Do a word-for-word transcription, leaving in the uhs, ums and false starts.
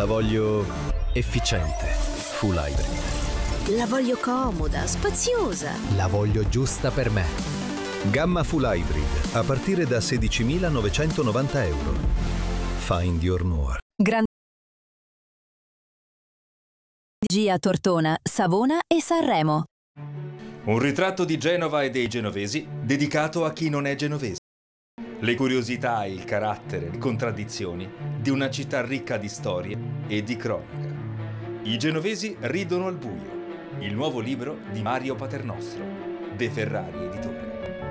La voglio efficiente, full hybrid. La voglio comoda, spaziosa. La voglio giusta per me. Gamma Full Hybrid, a partire da sedicimilanovecentovananta euro. Find your Noir. Gran Gia Tortona, Savona e Sanremo. Un ritratto di Genova e dei genovesi dedicato a chi non è genovese. Le curiosità, il carattere, le contraddizioni di una città ricca di storie e di cronaca. I genovesi ridono al buio. Il nuovo libro di Mario Paternostro, De Ferrari Editore.